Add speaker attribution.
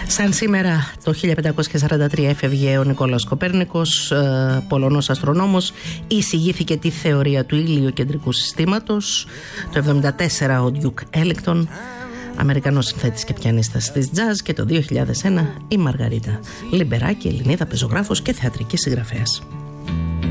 Speaker 1: Σαν σήμερα το 1543 έφευγε ο Νικόλαος Κοπέρνικος, Πολωνός αστρονόμος, εισηγήθηκε τη θεωρία του ηλιοκεντρικού συστήματος. Το 1974 ο Ντιούκ Έλεκτον, Αμερικανός συνθέτης και πιανίστας της τζαζ, και το 2001 η Μαργαρίτα Λιμπεράκη, Ελληνίδα πεζογράφος και θεατρική συγγραφέας.